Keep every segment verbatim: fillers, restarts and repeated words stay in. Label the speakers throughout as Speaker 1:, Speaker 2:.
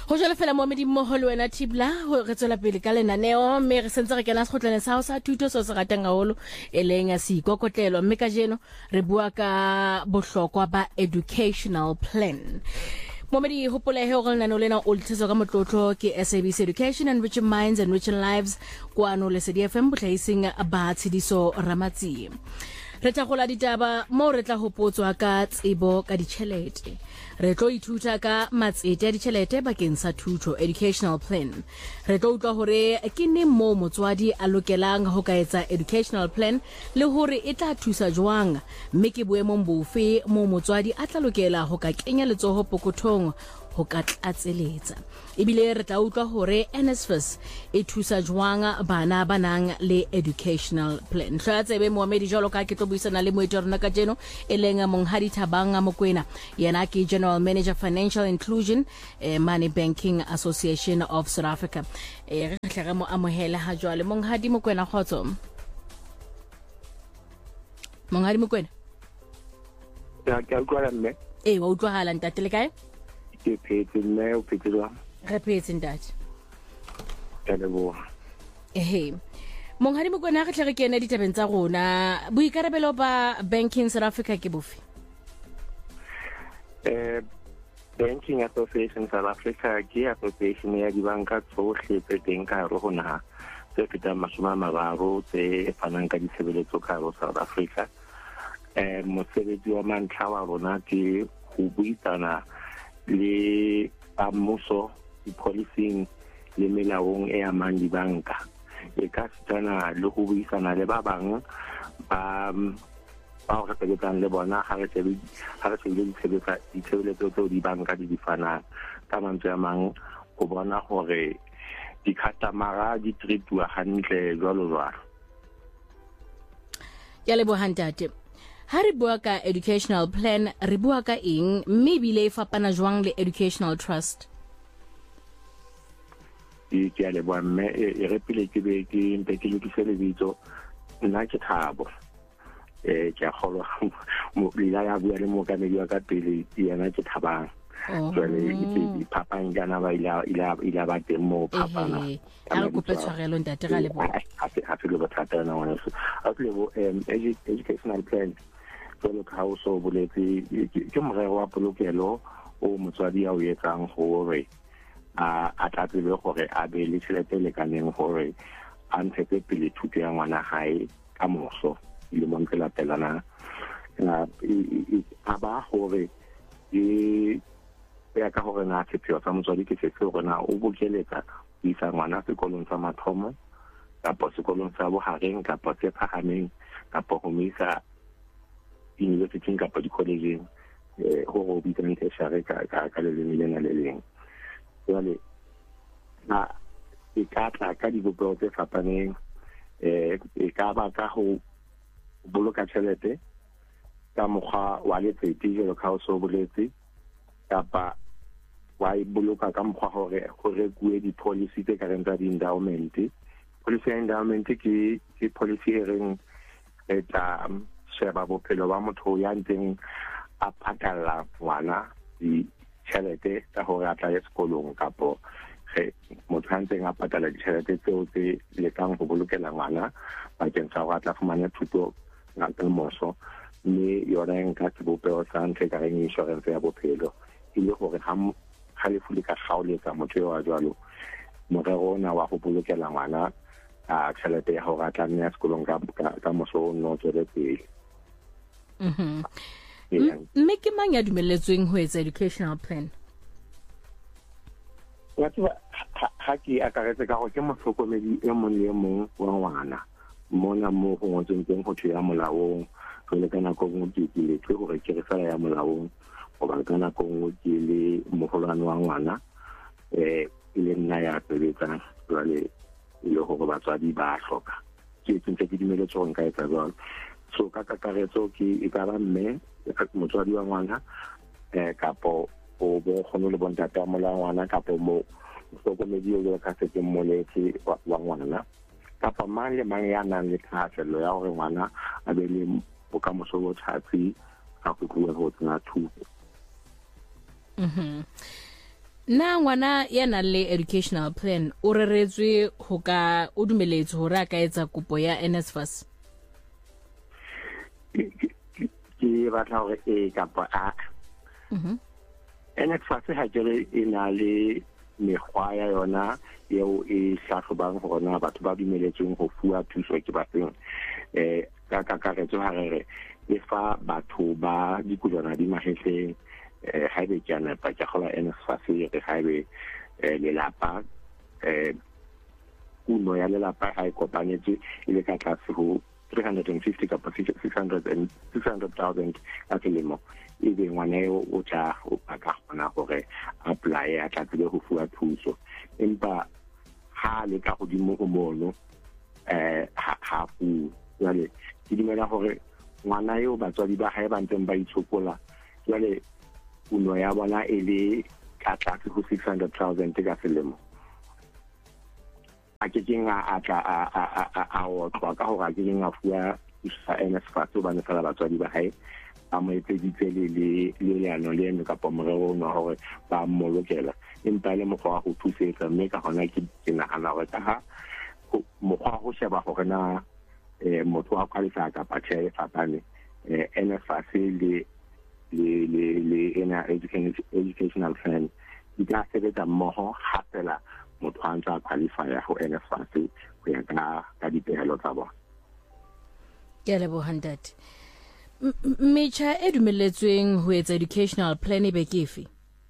Speaker 1: Ho jala fela mo medi mo holo wena Thibla ho re tswela pele ka lenaneo mme re sentse re kena sekgotlane sa ho sa thuto so se ratang haholo e leng a se ikokotlelo mme ka jeno re bua ka bohlokwa ba educational plan. Momedi hopolehe o re lenaneo lena o lthiso ka motlotlo ke S A B C Education, Enriching Minds, Enriching Lives kwano le Lesedi F M bohlaising ba Tshidiso Ramatsi. Re tla gola ditaba mo re tla hopotswa ka tsebo ka ditšhelete. Re tlo ithuta ka matsete a ditšhelete bakeng sa thuto, educational plan. Re tlo utlwa hore ke ne mo motswadi a lokelang ho ka etsa educational plan le hore e tla thusa jwang mme ke boemong bofe mo motswadi a tla lokela ho ka kenya letsoho pokothong ho ka tlatseletsa. Ebile re tla utlwa hore N S F A S e thusa jwang bana banang le educational plan. Hloya tsebe Mohamedi jalo ka ke tlo buisana le moeti rona ka jeno e leng Monghadi Thabang Mokoena yena ke General Manager Financial Inclusion eh, Money Banking Association of South Africa. Eh re hle re mo amohela ha jwale Monghadi Mokoena khotso. Monghadi Mokoena.
Speaker 2: Ya ke utlwa mme.
Speaker 1: Eh wa utlwa hala ntate le kae?
Speaker 2: Ke phetse mme o phetse jwang?
Speaker 1: Re phetse ntate.
Speaker 2: Ke lebo.
Speaker 1: Eh Monghadi Mokoena re tle re kene ditabeng tsa rona boikarabelo ba Banking South Africa ke bofe?
Speaker 2: Eh Banking Association South Africa ke association ya dibanka tsohle tse teng ka hare ho naha tse fetang mashome a mararo tse fanang ka ditshebeletso ka hare ho South Africa. Eh mosebetsi wa mantlha wa rona ke ho buisana le amuso di-policing le melaong e amang dibanka e ka sitana le ho buisana le ba bang ba ba ho sebetsang le bona ha re tsebe ha re tsebe ditshebeletso tseo dibanka di di fanang ka mantswe a mang ho bona hore di-customer di treatwa hantle jwalo jwalo.
Speaker 1: Ya lebo hantate. Ha re bua ka educational plan re bua ka eng mme bile e fapana jwang le educational trust?
Speaker 2: Ke ke le bua mme e re pele ke be ke mpe ke lokise le bitso nna ke Thabo. Eh ke a kgolwa mo bila ya bua le mo ka medi wa ka pele yena ke Thabang. Jwale di papang jana ba ila ila ila ba teng mo papana.
Speaker 1: A re kope tshwarelo ntate ga le bona.
Speaker 2: Ha se ha se le bothata na wona so. A le bo educational plan jwalo ka o so boletse ke morero wa polokelo o motswadi ya o etsang hore a a tlatsebe hore a be le tšhelete le kaneng hore a ntshetsa pele thuto ya ngwana hae ka moso le mo ntse la pelana na a ba hore e ya ka hore na sepheo sa motswadi ke se hore na o bokeletsa isa ngwana sekolong sa mathomo kapo sekolong sa bohareng kapo se phahameng kapo ho misa university kapo di-college eh ho go bitsa tertiary ka ka ka le lena le leng jwale na e ka tla ka dibopelo tse fapaneng eh e ka ba ka ho boloka tšhelete ka mokgwa wa letsete jalo ka o so boletse kapa wa e boloka ka mokgwa hore ho rekuwe di-policy tse ka reng tsa di-endowment. Policy ya endowment ke ke policy e reng e tla sheba bophelo ba motho ya ntseng a patala ngwana di tšhelete tsa hore a tla ya sekolong kapo ge motho a ntseng a patala ditšhelete tseo tse lekang go bolokela ngwana bakeng sa hore a tla fumana thuto ka moso mme yona nka sebopego sa ntle ka reng insurance ya bophelo e le gore ha ha le fule ka kgaoletsa motho yo a jwalo morero ona wa go bolokela ngwana a tšhelete ya hore a tla nna sekolong ka ka moso no tswele pele.
Speaker 1: Mhm. Mme ke mang ya dumelletsweng ho etsa educational plan?
Speaker 2: Wa tswa ha ke akaretse ka gore ke motlhokomedi e mong le mong wa ngwana mona mo go ngotseng teng go tsaya molaong go le kana go ngotse le tlo gore ke re sala ya molaong go ba kana go ngotse le mogolwana wa ngwana eh ile nna ya tsebetsa jwale ile go batswadi ba hloka ke tsentse ke dumeletse go nka etsa jwalo. So ka kakaretso ke e ka ba mme motswadi wa ngwana eh kapo o bo khone le bontate mo la ngwana kapo mo hlokomedi yo ka setse mmoletse wa ngwana kapa mang le mang ya nang le thasello ya hore ngwana a be le bokamoso bo tšhatsi a go tloga go tsena thuto.
Speaker 1: Mhm. na ngwana ya nang le educational plan o reretswe ho ka o dumeletse hore a ka etsa kopo ya NSFAS?
Speaker 2: Ke batla hore e kapa a
Speaker 1: mhm
Speaker 2: NSFAS ha jere ina le mekgwa ya yona yeo e hlahlobang hore na batho ba dumeletsweng ho fuwa thuso ke bafeng. eh ka ka ka retso ha re e fa batho ba dikulwana di mahetleng eh ha be tsana pa tsa gola NSFAS re ha be le lapa eh uno ya le lapa ha e kopanetse ile ka tlase ho three hundred fifty ka six hundred and six hundred thousand ka selemo. E be ngwana eo o tla o ka kgona hore apply a tla tsebe ho fuwa thuso, empa ha le ka godimo go mono eh ha fu jale ke dimela hore ngwana eo batswadi ba hae ba ntseng ba itshokola jale uno ya bona e le ka tlase ho six hundred thousand ka selemo. A ke kinga a tla a a a a o twa ka hore a ke kinga fuwa sa NSFAS ba ne fela batswadi ba hae a mo etseditse le le le yana le eno ka pomorero no hore ba mmolokela empa le mokgwa go thusetsa mme ka hona ke ke nagana hore ka ha mokgwa go sheba hore na eh motho a kwalisa ka pathe fapane eh NSFAS le le le le ena educational plan di ka sebetsa mmoho ha fela motho a ntse a qualify ho NSFAS go ya ka ka dipehelo tsa bona.
Speaker 1: Ke le bo one hundred mecha e dumeletsweng ho etsa educational plan e be ke efe?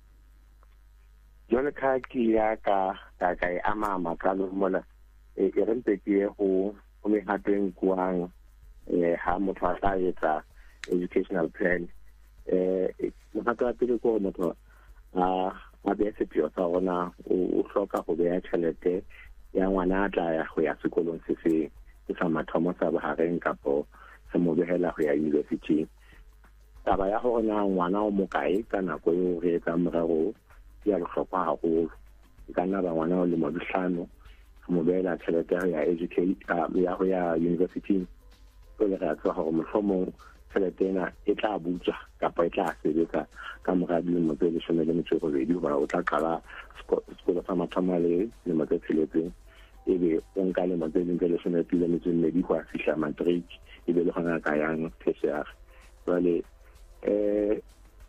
Speaker 2: Jole ka ke ya ka ka ka e ama makalo mola e re ntse ke ho o me hateng kuang eh ha motho a tla etsa educational plan eh mo ka tla pele ko motho a a be se pio sa rona o hloka go beya tšhelete ya ngwana a tla ya go ya sekolong se se ke sa mathomo sa bahareng kapo se mo behela go ya university. Taba ya hore na ngwana o mokae ka nako eo re etsa morero ya bohlokwa haholo. Ka nna ba ngwana o le mo dihlano go mo behela tšhelete ya educate ya go ya university. So le ra tswa hore mohlomong tšhelete ena e tla butswa kapa e tla sebetsa ka mora dilemo tse leshome le metso e robedi hoba o tla qala sekolo sa mathomo le dilemo tse tsheletseng ebe o nka le motse le leshome le metso e mmedi go a fihla matric ebe le gona ka yang tertiary. Jwale eh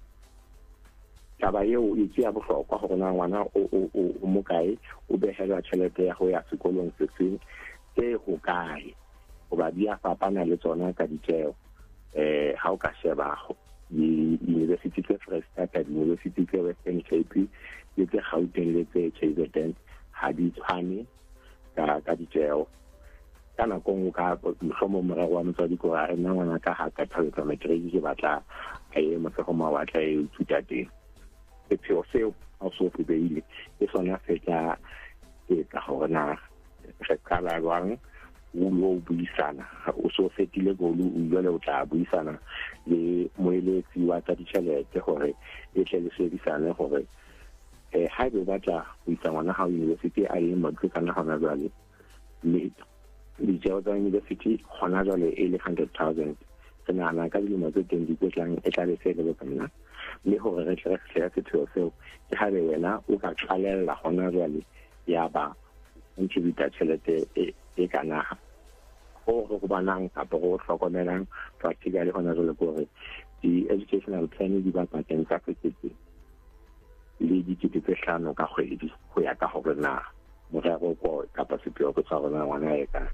Speaker 2: taba eo e tsia bohlokwa gore na ngwana o o o mo kae o behelwa tšhelete ya go ya sekolong se seng e go kae goba di a fapana le tsona ka ditjeo. eh ha o ka sheba di university tse Freistata, di university tse Western Cape le tse Gauteng le tse K Z N ha di tshwane ka ka ditjeo. Kana kong ka mohlomong morero wa motswadi ko a nna ngwana ka ha ka thabetsa matric ke batla a ye mosego ma wa tla e thuta teng. E tseo seo a so go beile e sona se tla e ka hore na re kala jwang o lo buisana o so fetile go lu o ile o tla buisana le moeletsi wa tsa ditšhelete gore e tle le sebisane gore eh ha be batla go isa ngwana ha university a le mo tsana hona jwale le le jao tsa university hona jwale e le one hundred thousand tsena na ka dilemo tse teng di tlang e tla le se le botana le gore re tle re tle se tseo seo ke ha le wena o ka tlalella hona jwale ya ba contributor tšhelete e e kana go go banang ka go hlokomelang practically hona jwale gore di educational plan di ba pateng ka fetetse le di tse tse hlano ka kgwedi go ya ka gore na morero go kapa sepio go tsa rona ngwana e ka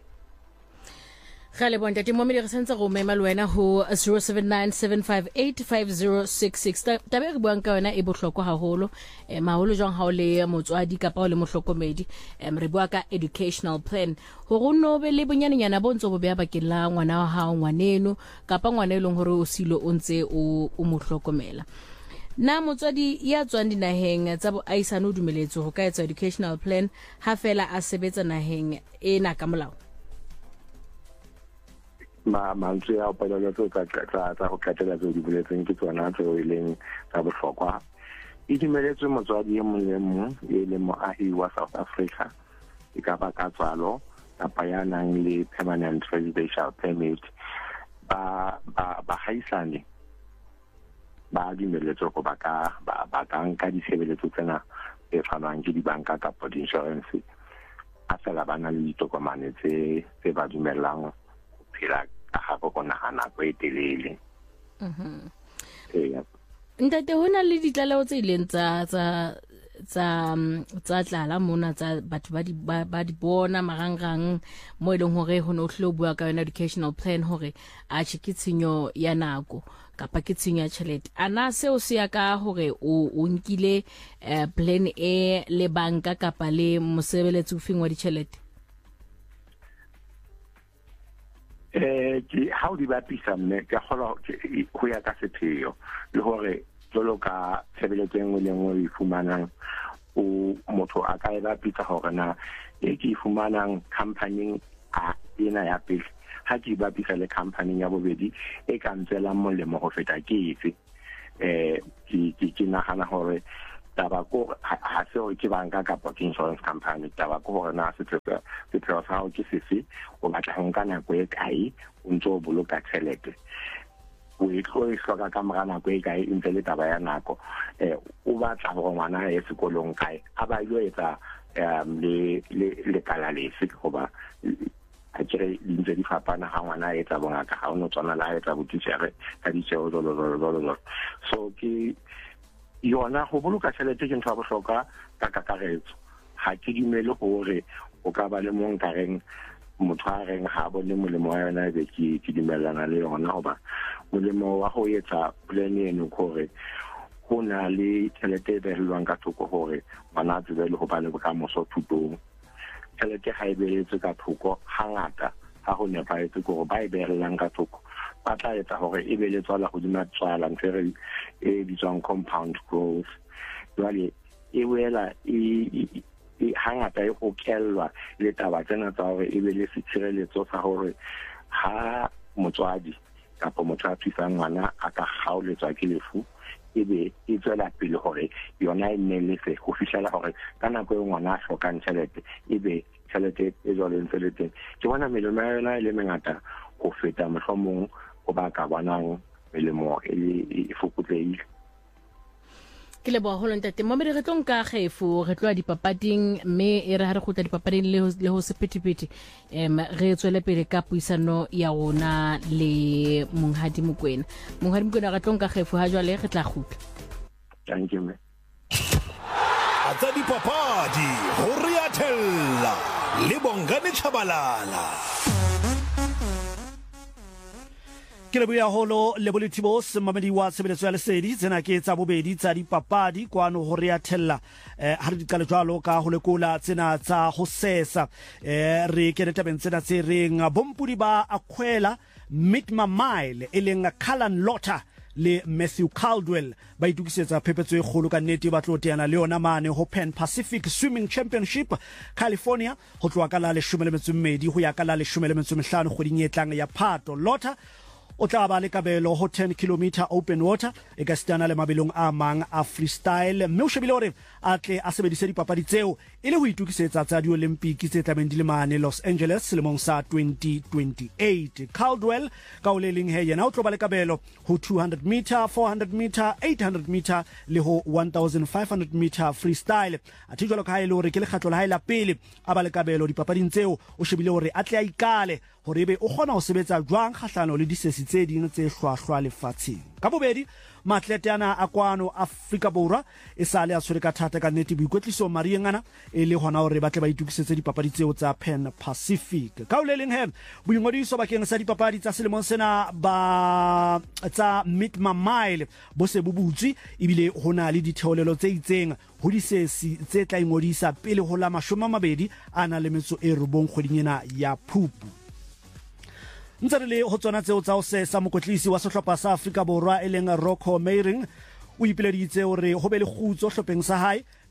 Speaker 1: Gale bonta ti mo me re sentse go mema le wena ho zero seven nine seven five eight five zero six six. Tabe re buang ka wena e bohlokwa haholo e maholo jang ha o le motswadi kapa o le mohlokomedi em re bua ka educational plan ho go no be le bonyanenyana bontso bo bea bakela ngwana wa hao ngwaneno kapa ngwana eleng hore o silo o ntse o o mohlokomela. Na motswadi ya tswang dinaheng tsa bo aisano dumeletse ho ka etsa educational plan ha fela a sebetsa naheng ena ka molao.
Speaker 2: ma mantse ya pa le tso tsa tsa tsa go katela tso di buletseng ke tsona tso e leng tsa bohlokwa. E dumeletse motswadi e mong le mong e le moahi wa South Africa e ka ba ka tswalo kapa ya nang le permanent residential permit ba ba ba haisane ba dumeletse go ba ka ba ka nka ditshebeletso tsena e tshwanang ke dibanka kapa di-insurance a fela ba na le ditokomane tse tse ba dumelang go phela ka ga go nagana go e telele.
Speaker 1: Mhm.
Speaker 2: Ee.
Speaker 1: Ntate hona le ditlaleho tse ileng tsa tsa tsa tsa tlala mona tsa batho ba di ba di bona marangrang mo eleng hore ho no hlo bua ka yona educational plan hore a tshike tshenyo ya nako kapa ke tshenyo ya tšhelete. Ana seo se ya ka hore o o nkile plan e le banka kapa le mosebeletsi o fingwa ditšhelete?
Speaker 2: Eh ke how di bapisa mme ka kgola go ya ka sepheo le hore jolo ka tshebeletso engwe le engwe e fumanang o motho a ka e bapisa hore na e ke fumanang company a ena ya pele ha ke bapisa le company ya bobedi e ka ntsela molemo go feta ke efe. eh ke ke nagana hore taba ko ha se o ke banka kapa ke insurance company taba ko hore na se tsepa se tsepa sa o ke sefe o batla go nka nako e kae o ntse o boloka tšhelete o e tlo e hloka ka mora nako e kae ntse le taba ya nako eh o batla go ngwana ya sekolong kae a ba ile etsa um le le kala lefe goba a tsere ntse di fapana ha ngwana a etsa bongaka ha o no tsona la etsa botitšhere ka ditšeo lo lo lo lo so ke yona go boloka tšhelete ke ntho ya bohlokwa ka kakaretso ha ke dumele gore o ka ba le monkareng motho a reng ha bone molemo wa yona be ke ke dumelana le yona hoba molemo wa go etsa plan eno gore go na le tšhelete e behelwang ka thoko gore bana a tsebe le go ba le bokamoso thutong. Tšhelete ga e beeletswe ka thoko hangata ha go nepagetse gore ba e behelang ka thoko ba tla etsa gore e be le tswala godima tswala ntse e bitswang compound growth. Jwale e wela e hangata e go kellwa le taba tsena tsa gore e be le setshireletso sa gore ha motswadi kapa motho a thusang ngwana a ka gaoletswa ke lefu e be e tswela pele gore yona e nne le se go fitlhela gore ka nako e ngwana a tlhokang tšhelete e be tšhelete e jwalo ntse le teng. Ke bona melemo ya yona e le mengata go feta mohlomong go ba ka bonang melemo e fokotleile.
Speaker 1: Ke le bo holo ntate mo mere re tlong ka kgefu re tloa dipapading mme e re ha re khutla dipapading le le ho sepetipeti em re tswele pele ka puisano ya rona le Monghadi Mokoena. Monghadi Mokoena re tlong ka kgefu ha jwale re tla khutla.
Speaker 2: Thank you me.
Speaker 3: Atsa dipapadi ho ria thella le Bongane Chabalala. Ke le buya holo le bolitibos mamedi wa sebeletso ya lesedi tsena ke tsa bobedi tsa dipapadi kwano ho rea thella eh ha re di qale jwalo ka ho lekola tsena tsa ho sesa eh re ke tabeng tsena tse reng bompudi ba akhwela Mitma Mile e leng Callan Lotter le Matthew Caldwell ba itukisetsa phepetso e kgolo ka nnete ba tlo teana le yona mane ho Pan Pacific Swimming Championship California ho tloa ka la leshome le metso e mmedi ho ya ka la leshome le metso e mehlano kgweding e tlang ya Phato. Lotter o tla ba le kabelo ho ten kilometer open water e ka stana le mabelong a mang a freestyle mme o shebile hore a tle a sebedise dipapadi tseo e le ho itukisetsa tsa di-Olympic tse tlameng di le mane Los Angeles selemong sa twenty twenty-eight. Caldwell ka o le leng he yena o tlo ba le kabelo ho two hundred meter, four hundred meter, eight hundred meter le ho one thousand five hundred meter freestyle. A thi jwalo ka ha e le hore ke le kgatlo la hae la pele a ba le kabelo dipapading tseo o shebile hore a tle a ikale hore be o kgona ho sebetsa jwang kgahlano le disesi tse ding tse hlwahlwa lefatsheng. Ka bobedi maatlete ana a kwano Afrika Borwa e sale a tshwere ka thata ka nnete boikwetliso mariengana e le hona hore ba tle ba itukisetse dipapadi tseo tsa Pan Pacific. Ka o le leng he boingodiso bakeng sa dipapadi tsa selemong sena ba tsa Mitma Mile bo se bobutswi ebile hona le ditheolelo tse itseng ho disesi tse tla ingodisa pele ho la mashome a mabedi ana le metso e robong kgweding ena ya Phupu. Ntse le ho tsona tseo tsa o se sa mokotlisi wa sehlopha sa Afrika Borwa e leng Rocco Meiring o ipileditse hore ho be le khutso hlopheng sa hae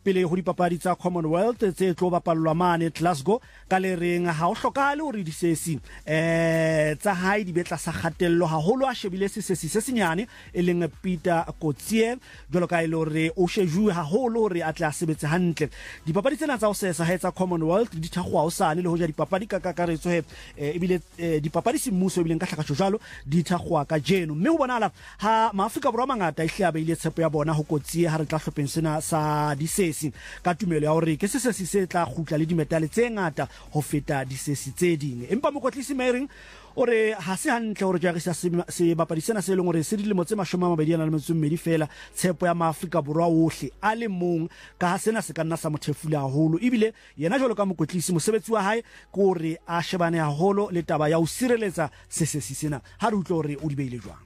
Speaker 3: pele ho dipapadi tsa Commonwealth tse tlo bapallwa mane Glasgow ka le reng ha o hlokahale hore disesi eh tsa hae di betla sa kgatello haholo a shebile sesesi se senyane e leng Peter Kotsie jwalo ka ile hore o shejue haholo hore a tla sebetse hantle dipapadi tsena tsa ho sesa ha etsa Commonwealth di thakgwa usane le ho ja dipapadi ka kakaretso he e bile dipapadi semmuso e bile ka hlaka jalo di thakgwa ka jeno mme ho bonala ha maafrika borwa mangata e hlaba ile tshepo ya bona ho Kotsie ha re tla hlopheng sena sa disesi ka tumelo ya hore ke sesesi se tla khutla le dimetale tse ngata ho feta disesi tse ding empa mokotlisi Mering ore ha se hantle hore jarisa se bapadi sena se leng hore se dilemo tse mashome a mabedi a metso mmedi fela tshepo ya maafrika borwa ohle a le mong ka ha sena se ka nna sa mothefula haholo ebile yena jwalo ka mokotlisi mosebetsi wa hae ke hore a shebane haholo le taba ya ho sireletsa sesesi sena ha re utlwe hore o di beile jwang.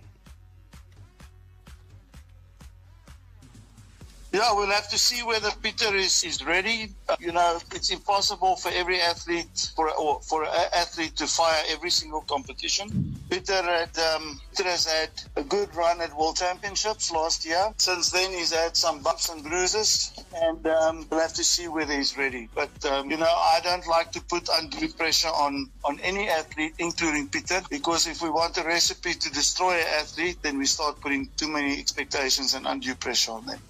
Speaker 4: Yeah, we'll have to see whether Peter is, is ready. Uh, you know, it's impossible for every athlete, for or for an athlete to fire every single competition. Peter, had, um, Peter has had a good run at World Championships last year. Since then, he's had some bumps and bruises, and um, we'll have to see whether he's ready. But, um, you know, I don't like to put undue pressure on, on any athlete, including Peter, because if we want a recipe to destroy an athlete, then we start putting too many expectations and undue pressure on them.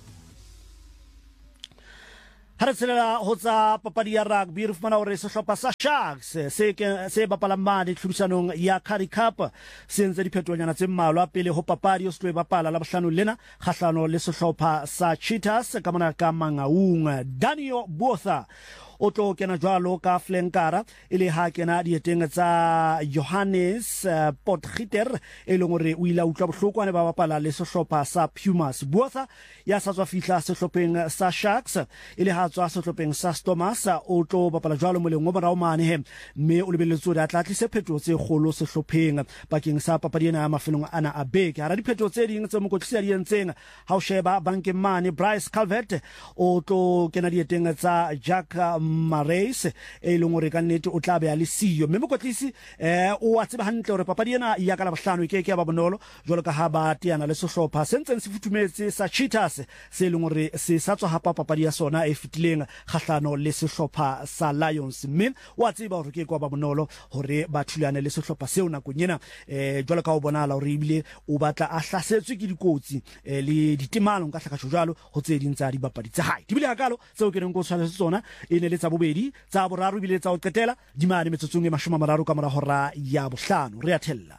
Speaker 3: Ha re tselela ho tsa papadi ya rugby re fumana hore sehlopha sa Sharks se se bapala mane tlhodisanong ya Currie Cup se ntse diphetonyana tse mmalwa pele ho papadi o se tlo bapala la bohlano lena kgahlano le sehlopha sa Cheetahs ka mona ka Mangaung. Daniel Botha o tlo kena jwalo ka flankara ile ha kena dieteng tsa Johannes uh, Potgieter e leng hore o ile a utlwa bohloko ne ba bapala le sehlopha sa Pumas. Botha ya sa tswa fihla sehlopheng sa Sharks ile ha tswa sehlopheng sa Stormers o tlo bapala jwalo moleng o morao mane he mme o lebelletse hore a tla tlise phetho tse kgolo sehlopheng bakeng sa papadi ena ya mafelong ana a beke ha ra diphetho tse ding tse mokotlisi a di entseng ha o sheba bankeng mane Bryce Calvert o tlo kena dieteng tsa Jack Marais e leng hore ka nnete o tla be a le siyo mme mokotlisi eh o a tseba hantle hore papadi ena ya ka la bohlano e ke ke ba bonolo jwalo ka ha ba tiana le sehlopha sentseng se futumetse sa Cheetahs se leng hore se sa tswa hapa papadi ya sona e fitileng kgahlano le sehlopha sa Lions mme wa tseba hore ke kwa ba bonolo hore ba thulane le sehlopha seo na konyena eh jwalo ka o bonala hore ibile o batla a hlasetswe ke dikotsi le ditemalo ka hlaka jwalo ho tse ding tsa dibapadi tsa hae dibile hakalo tseo ke reng go tshwana se tsona e ne le tsa bobedi tsa boraro bile tsa o qetela di mane metsotsong e mashome a mararo ka mora hora ya bohlano re a thella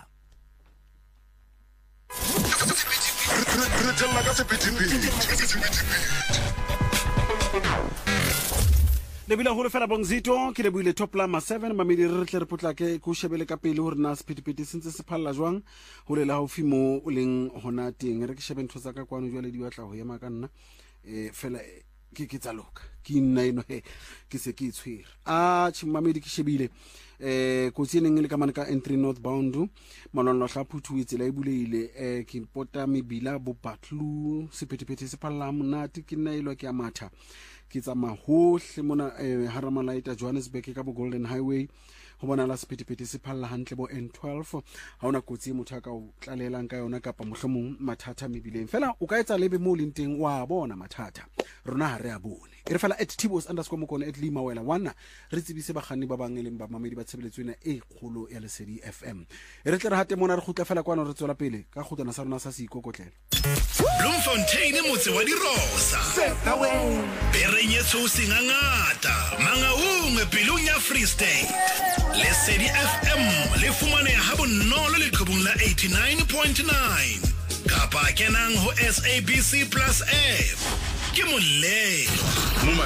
Speaker 5: re tella ka sephethephethe
Speaker 6: le bila holo fela bongzito ke le buile top lama seven mamedi re tle re potlake go shebele ka pele hore na sephethephethe sentse se phalla jwang ho le la hofi mo o leng hona teng re ke shebe ntho tsa ka kwano jwale di batla ho yema ka nna e fela ke ke tsa loka ke nna eno he ke se ke itshwere a tshimamedi ke shebile eh kotsi neng le ka mane ka entry northbound malolo hla phuthu itse la e buleile eh ke pota mebila bo batlu sephethephethe se phalla monate ke nna ilo ke a matha ke tsa mahohle mona eh Haramalaita Johannesburg ka bo Golden Highway ho bona la sephethephethe se phalla hantle bo N twelve ha ona kotsi motho ka o tlalelang ka yona kapa mohlomong mathata mebileng fela o ka etsa lebe mo lenteng wa bona mathata rona ha re a bone e re fela at tibos underscore mokone at lima wela wana re tsebise ba gani ba bangeleng ba mamedi ba tshebeletswena e kgolo ya Lesedi F M e re tle re hate mona re khutla fela kwana re tswela pele ka khutana sa rona sa se ikokotlelo
Speaker 5: Bloemfontein motse wa dirosa Berenye tsosinga ngata Mangaung pelong ya Free State Lesedi F M le fumane ha bonolo le qhubung la eighty-nine point nine kapa kenang ho S A B C Plus app ke molelo